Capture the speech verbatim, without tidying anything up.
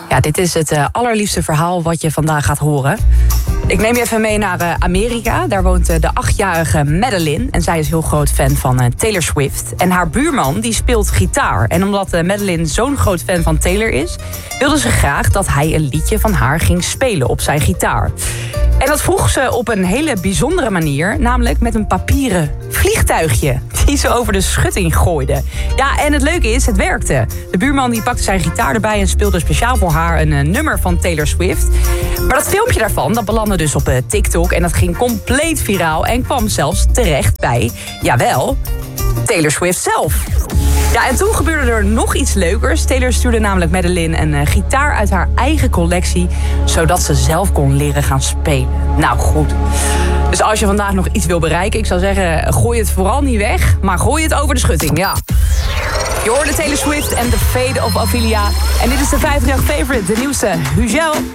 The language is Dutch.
Ja, dit is het uh, allerliefste verhaal wat je vandaag gaat horen. Ik neem je even mee naar uh, Amerika. Daar woont uh, de achtjarige Madeline. En zij is heel groot fan van uh, Taylor Swift. En haar buurman die speelt gitaar. En omdat uh, Madeline zo'n groot fan van Taylor is, wilde ze graag dat hij een liedje van haar ging spelen op zijn gitaar. En dat vroeg ze op een hele bijzondere manier. Namelijk met een papieren vliegtuigje die ze over de schutting gooide. Ja, en het leuke is, het werkte. De buurman die pakte zijn gitaar erbij en speelde speciaal voor haar een uh, nummer van Taylor Swift. Maar dat filmpje daarvan, dat belandde dus op uh, TikTok. En dat ging compleet viraal en kwam zelfs terecht bij, jawel, Taylor Swift zelf. Ja, en toen gebeurde er nog iets leukers. Taylor stuurde namelijk Madeline een uh, gitaar uit haar eigen collectie, zodat ze zelf kon leren gaan spelen. Nou goed. Dus als je vandaag nog iets wil bereiken, ik zou zeggen, gooi het vooral niet weg, maar gooi het over de schutting, ja. Je hoorde Taylor Swift en The Fate of Ophelia. En dit is de vijfhonderddertig Favorite, de nieuwste Hugel.